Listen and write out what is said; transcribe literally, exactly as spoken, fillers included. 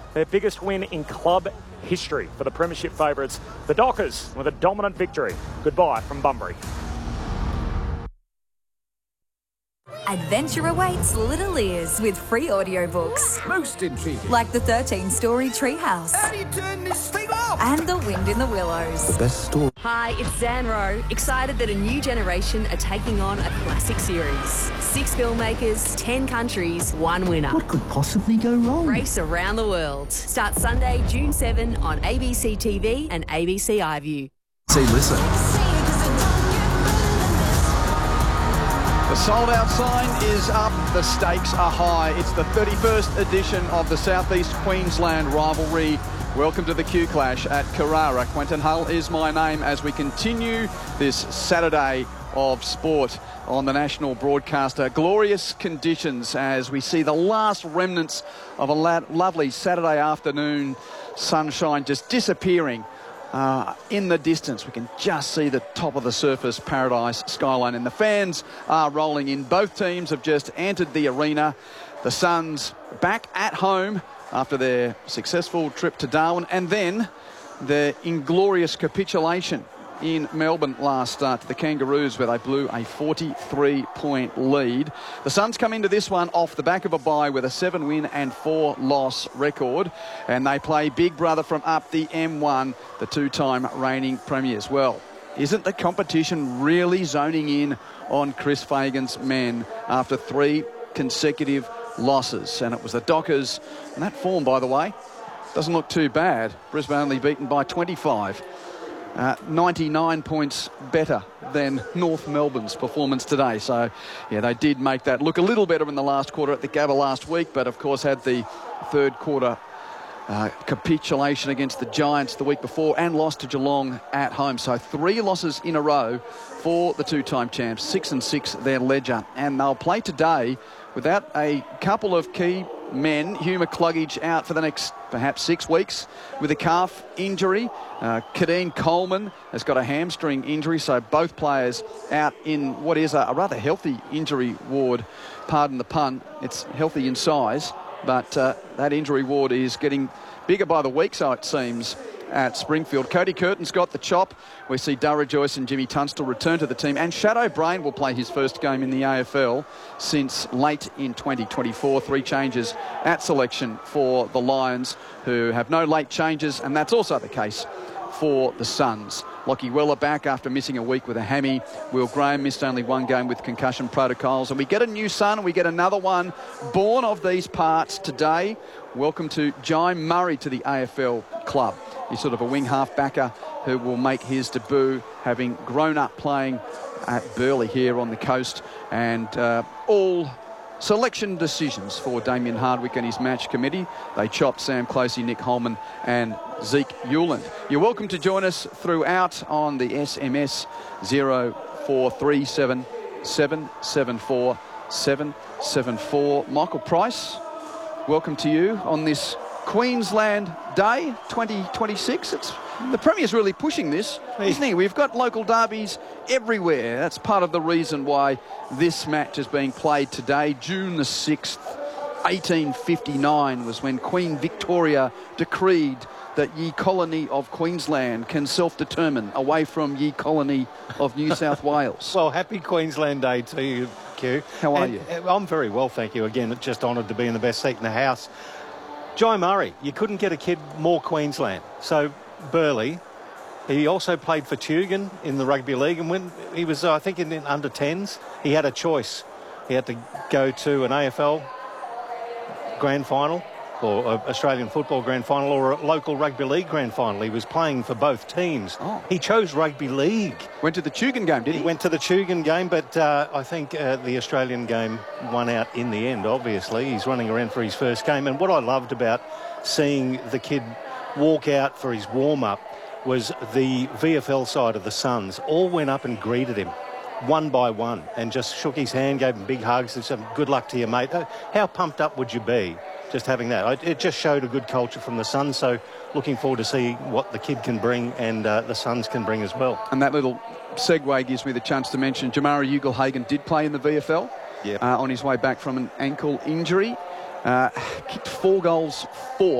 their biggest win in club history for the premiership favourites. The Dockers with a dominant victory. Goodbye from Bunbury. Adventure awaits little ears with free audiobooks. Most intriguing. Like the thirteen-story Treehouse. How do you turn this thing off? And The Wind in the Willows. The best story. Hi, it's Zan Rowe, excited that a new generation are taking on a classic series. Six filmmakers, ten countries, one winner. What could possibly go wrong? Race around the world. Starts Sunday, June seventh on A B C T V and A B C iView. See, listen. The sold-out sign is up, the stakes are high. It's the thirty-first edition of the South East Queensland rivalry. Welcome to the Q Clash at Carrara. Quentin Hull is my name as we continue this Saturday of sport on the national broadcaster. Glorious conditions as we see the last remnants of a la- lovely Saturday afternoon sunshine just disappearing. Uh, in the distance, we can just see the top of the Surfers Paradise skyline, and the fans are rolling in. Both teams have just entered the arena. The Suns back at home after their successful trip to Darwin, and then the inglorious capitulation in Melbourne last start to the Kangaroos, where they blew a forty-three point lead. The Suns come into this one off the back of a bye with a seven win and four loss record, and they play big brother from up the M one, the two-time reigning premiers. Well, isn't the competition really zoning in on Chris Fagan's men after three consecutive losses? And it was the Dockers, and that form, by the way, doesn't look too bad. Brisbane only beaten by twenty-five. Uh, ninety-nine points better than North Melbourne's performance today. So, yeah, they did make that look a little better in the last quarter at the Gabba last week, but of course had the third quarter uh, capitulation against the Giants the week before and lost to Geelong at home. So three losses in a row for the two-time champs, six and six their ledger, and they'll play today without a couple of key men. Hugh McCluggage out for the next perhaps six weeks with a calf injury. Uh, Kadeen Coleman has got a hamstring injury, so both players out in what is a, a rather healthy injury ward. Pardon the pun, it's healthy in size, but uh, that injury ward is getting bigger by the week, so it seems, at Springfield. Cody Curtin's got the chop. We see Dara Joyce and Jimmy Tunstall return to the team, and Shadow Brain will play his first game in the A F L since late in twenty twenty-four. Three changes at selection for the Lions, who have no late changes, and that's also the case for the Suns. Lockie Weller back after missing a week with a hammy. Will Graham missed only one game with concussion protocols. And we get a new son, and we get another one born of these parts today. Welcome to Jai Murray to the A F L club. He's sort of a wing half-backer who will make his debut, having grown up playing at Burleigh here on the coast. And uh, all selection decisions for Damien Hardwick and his match committee. They chopped Sam Closey, Nick Holman and Zeke Hewland. You're welcome to join us throughout on the S M S zero four three seven seven seven four seven seven four. Michael Price, welcome to you on this Queensland Day twenty twenty-six. It's the Premier's really pushing this, isn't he? We've got local derbies everywhere. That's part of the reason why this match is being played today. June the sixth, eighteen fifty-nine was when Queen Victoria decreed that ye colony of Queensland can self-determine away from ye colony of New South Wales. Well, happy Queensland Day to you, Q. How are and, you? I'm very well, thank you. Again, just honoured to be in the best seat in the house. Jai Murray, you couldn't get a kid more Queensland. So, Burleigh, he also played for Tugun in the rugby league, and when he was, uh, I think, in, in under tens, he had a choice. He had to go to an A F L grand final, or an Australian football grand final, or a local rugby league grand final. He was playing for both teams. Oh. He chose rugby league. Went to the Tugun game, did he? He went to the Tugun game, but uh, I think uh, the Australian game won out in the end, obviously. He's running around for his first game. And what I loved about seeing the kid walk out for his warm-up was the V F L side of the Suns all went up and greeted him one by one and just shook his hand, gave him big hugs, and said, good luck to you, mate. How pumped up would you be just having that? It just showed a good culture from the Suns, so looking forward to see what the kid can bring and uh, the Suns can bring as well. And that little segue gives me the chance to mention Jamari Ugle-Hagan did play in the V F L yep. uh, on his way back from an ankle injury. Uh, kicked four goals, four.